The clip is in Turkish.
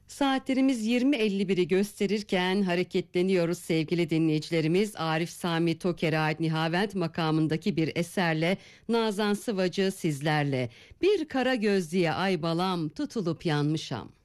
Saatlerimiz 20.51'i gösterirken hareketleniyoruz sevgili dinleyicilerimiz. Arif Sami Toker'e ait Nihavent makamındaki bir eserle Nazan Sıvacı sizlerle. Bir kara gözlüye ay balam tutulup yanmışam.